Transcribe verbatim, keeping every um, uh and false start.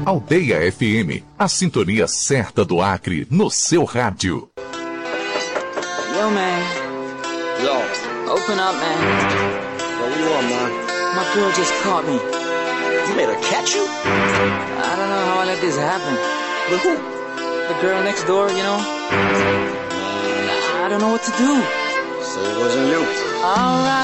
Aldeia F M, a sintonia certa do Acre no seu rádio. Yo, man. Yo. Open up, man. Yo, what you want, man? My girl just caught me. You made her catch you? I don't know how I let this happen. With who? The girl next door, you know? I don't know what to do. So it wasn't you. All right.